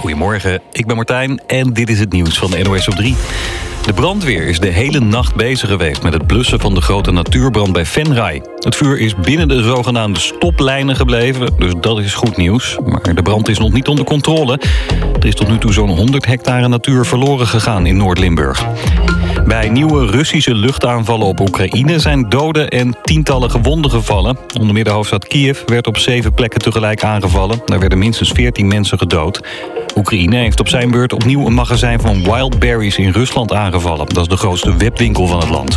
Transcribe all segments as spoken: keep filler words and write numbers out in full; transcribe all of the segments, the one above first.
Goedemorgen, ik ben Martijn en dit is het nieuws van N O S op drie. De brandweer is de hele nacht bezig geweest met het blussen van de grote natuurbrand bij Venray. Het vuur is binnen de zogenaamde stoplijnen gebleven, dus dat is goed nieuws. Maar de brand is nog niet onder controle. Er is tot nu toe zo'n honderd hectare natuur verloren gegaan in Noord-Limburg. Bij nieuwe Russische luchtaanvallen op Oekraïne zijn doden en tientallen gewonden gevallen. Onder meer de hoofdstad Kiev werd op zeven plekken tegelijk aangevallen. Daar werden minstens veertien mensen gedood. Oekraïne heeft op zijn beurt opnieuw een magazijn van wildberries in Rusland aangevallen. Dat is de grootste webwinkel van het land.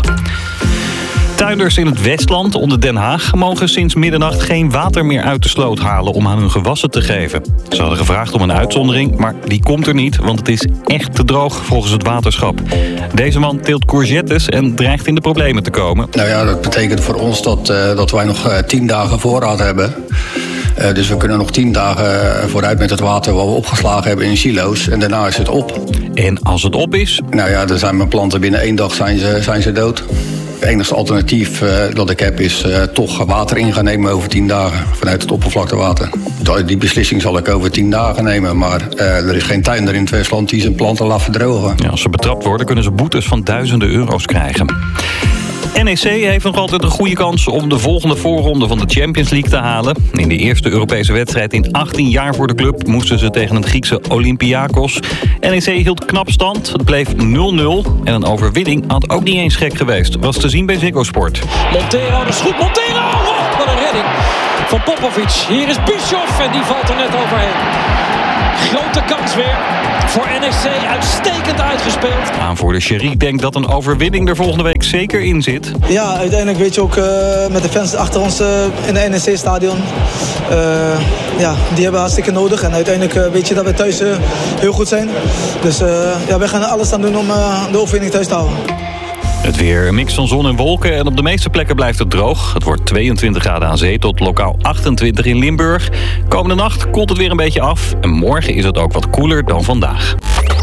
Tuinders in het Westland onder Den Haag mogen sinds middernacht geen water meer uit de sloot halen om aan hun gewassen te geven. Ze hadden gevraagd om een uitzondering, maar die komt er niet, want het is echt te droog volgens het waterschap. Deze man teelt courgettes en dreigt in de problemen te komen. Nou ja, dat betekent voor ons dat, uh, dat wij nog uh, tien dagen voorraad hebben. Uh, dus we kunnen nog tien dagen vooruit met het water wat we opgeslagen hebben in silo's. En daarna is het op. En als het op is? Nou ja, dan zijn mijn planten binnen één dag zijn ze, zijn ze dood. Het enige alternatief uh, dat ik heb is uh, toch water in gaan nemen over tien dagen vanuit het oppervlaktewater. Die beslissing zal ik over tien dagen nemen, maar uh, er is geen tuinder in het Westland die zijn planten laat verdrogen. Ja, als ze betrapt worden kunnen ze boetes van duizenden euro's krijgen. N E C heeft nog altijd een goede kans om de volgende voorronde van de Champions League te halen. In de eerste Europese wedstrijd in achttien jaar voor de club moesten ze tegen het Griekse Olympiakos. N E C hield knap stand, het bleef nul nul en een overwinning had ook niet eens gek geweest. Was te zien bij Ziggo Sport. Montero, de schot, Montero! Oh, wat een redding van Popovic. Hier is Bischoff en die valt er net overheen. Grote kans weer voor N E C, uitstekend uitgespeeld. Aanvoerder Sherry denkt dat een overwinning er volgende week zeker in zit. Ja, uiteindelijk weet je ook uh, met de fans achter ons uh, in de N E C-stadion. Uh, ja, die hebben hartstikke nodig. En uiteindelijk uh, weet je dat we thuis uh, heel goed zijn. Dus uh, ja, wij gaan er alles aan doen om uh, de overwinning thuis te houden. Het weer, een mix van zon en wolken en op de meeste plekken blijft het droog. Het wordt tweeëntwintig graden aan zee tot lokaal achtentwintig in Limburg. Komende nacht koelt het weer een beetje af en morgen is het ook wat koeler dan vandaag.